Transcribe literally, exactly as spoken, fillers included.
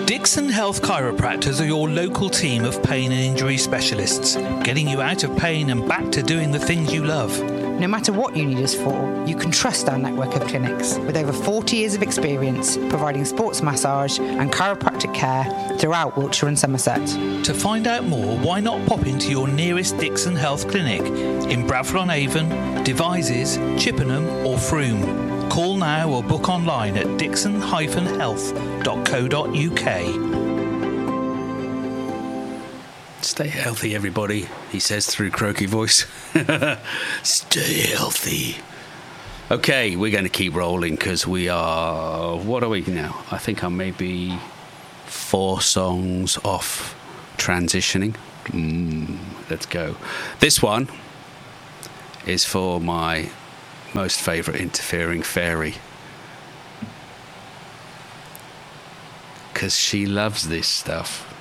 Dixon Health Chiropractors are your local team of pain and injury specialists, getting you out of pain and back to doing the things you love. No matter what you need us for, you can trust our network of clinics with over forty years of experience providing sports massage and chiropractic care throughout Wiltshire and Somerset. To find out more, why not pop into your nearest Dixon Health clinic in Bradford-on-Avon, Devizes, Chippenham or Frome. Call now or book online at dixon dash health dot co dot uk. Stay healthy, everybody, he says through croaky voice. Stay healthy. Okay, we're going to keep rolling because we are... What are we now? I think I'm maybe four songs off transitioning. Mm, let's go. This one is for my most favourite interfering fairy. Because she loves this stuff.